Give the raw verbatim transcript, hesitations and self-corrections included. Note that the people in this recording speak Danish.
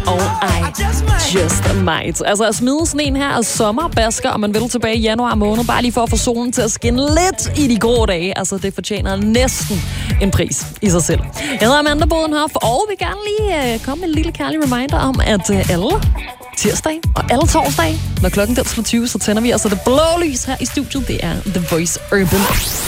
og I Just Might. Altså at smide sådan en her sommerbasker, og man vil tilbage i januar måned, bare lige for at få solen til at skinne lidt i de grå dage. Altså det fortjener næsten en pris i sig selv. Jeg hedder Amanda Bodenhoff, og vil gerne lige uh, komme med en lille kærlig reminder om, at uh, alle tirsdag og alle torsdag, når klokken den slår tyve, så tænder vi altså det blå lys her i studiet. Det er The Voice Urban.